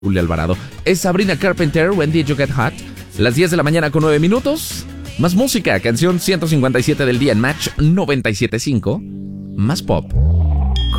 Julia Alvarado. Es Sabrina Carpenter, When Did You Get Hot? Las 10 de la mañana con 9 minutos. Más música, canción 157 del día en Match 97.5. Más pop.